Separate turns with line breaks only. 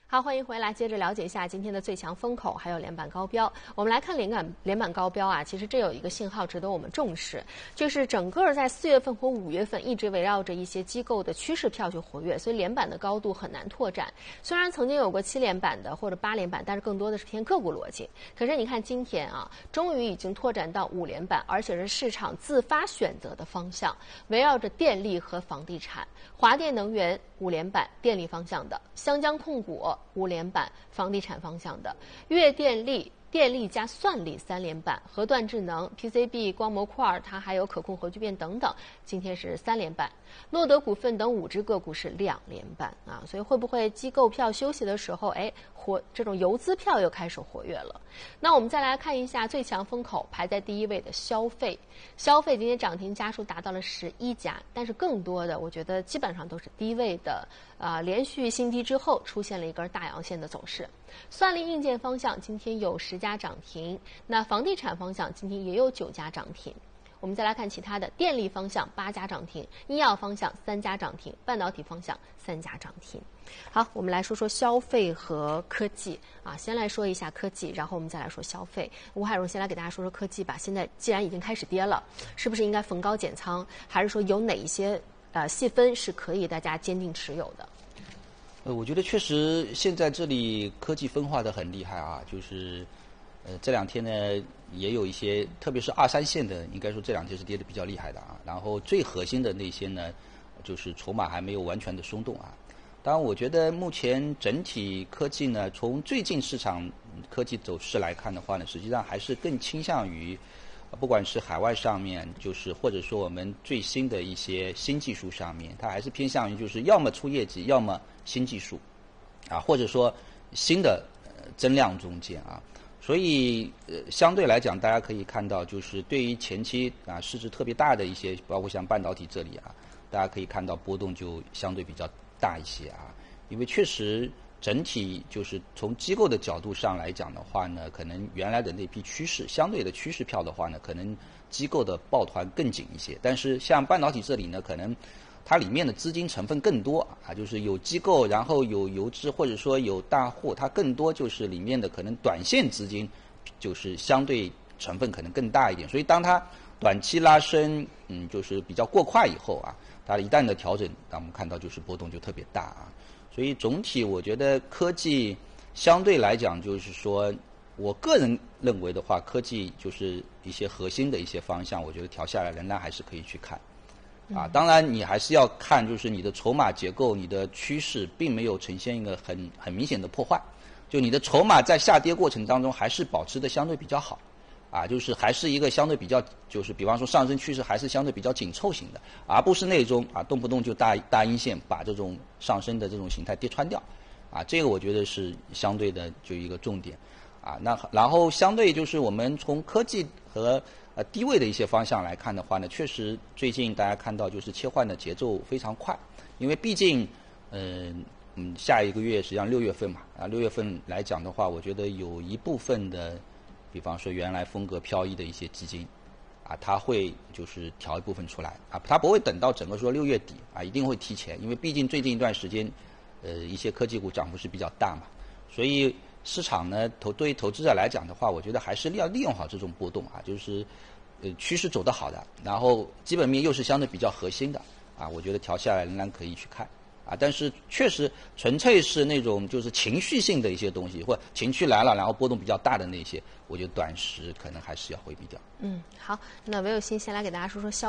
好，欢迎回来，接着了解一下今天的最强风口，还有连板高标。我们来看连板高标啊，其实这有一个信号值得我们重视，就是整个在4月份和5月份一直围绕着一些机构的趋势票去活跃，所以连板的高度很难拓展。虽然曾经有过7连板的或者8连板，但是更多的是偏个股逻辑。可是你看今天啊，终于已经拓展到5连板，而且是市场自发选择的方向，围绕着电力和房地产，华电能源5连板，电力方向的；湘江控股5连板，房地产方向的；粤电力、电力加算力3连板，核断智能、PCB、光模块，它还有可控核聚变等等，今天是3连板。诺德股份等5只个股是2连板啊，所以会不会机构票休息的时候，这种游资票又开始活跃了？那我们再来看一下最强风口，排在第一位的消费。消费今天涨停家数达到了11家，但是更多的我觉得基本上都是低位的，连续新低之后出现了一根大阳线的走势。算力硬件方向今天有10家涨停，那房地产方向今天也有9家涨停。我们再来看其他的，电力方向8家涨停，医药方向3家涨停，半导体方向3家涨停。好，我们来说说消费和科技啊，先来说一下科技，然后我们再来说消费。吴海荣先来给大家说说科技吧。现在既然已经开始跌了，是不是应该逢高减仓，还是说有哪一些细分是可以大家坚定持有的？
我觉得确实现在这里科技分化的很厉害啊，就是这2天呢也有一些，特别是2、3线的，应该说这2天是跌得比较厉害的啊。然后最核心的那些呢，就是筹码还没有完全的松动啊。当然，我觉得目前整体科技呢，从最近市场科技走势来看的话呢，实际上还是更倾向于，不管是海外上面，就是或者说我们最新的一些新技术上面，它还是偏向于就是要么出业绩，要么新技术，啊，或者说新的增量中间啊。所以相对来讲，大家可以看到，就是对于前期市值特别大的一些，包括像半导体这里啊，大家可以看到波动就相对比较大一些啊。因为确实整体就是从机构的角度上来讲的话呢，可能原来的那批趋势，相对的趋势票的话呢，可能机构的抱团更紧一些。但是像半导体这里呢，可能它里面的资金成分更多啊，就是有机构，然后有游资，或者说有大户，它更多就是里面的可能短线资金，就是相对成分可能更大一点。所以当它短期拉升，就是比较过快以后啊，它一旦的调整，那我们看到就是波动就特别大啊。所以总体我觉得科技相对来讲，就是说我个人认为的话，科技就是一些核心的一些方向，我觉得调下来仍然还是可以去看。当然你还是要看，就是你的筹码结构、你的趋势并没有呈现一个很明显的破坏，就你的筹码在下跌过程当中还是保持的相对比较好，就是还是一个相对比较，就是比方说上升趋势还是相对比较紧凑型的，而不是那种动不动就大阴线把这种上升的这种形态跌穿掉，这个我觉得是相对的就一个重点，那然后相对就是我们从科技和低位的一些方向来看的话呢，确实最近大家看到就是切换的节奏非常快，因为毕竟下一个月实际上6月份嘛，6月份来讲的话，我觉得有一部分的，比方说原来风格飘逸的一些基金它会就是调一部分出来它不会等到整个说6月底一定会提前，因为毕竟最近一段时间一些科技股涨幅是比较大嘛，所以市场呢对于投资者来讲的话，我觉得还是要利用好这种波动就是趋势走得好的，然后基本面又是相对比较核心的我觉得调下来仍然可以去看但是确实纯粹是那种就是情绪性的一些东西，或情绪来了然后波动比较大的那些，我觉得短时可能还是要回避掉。
好，那唯有新先来给大家说说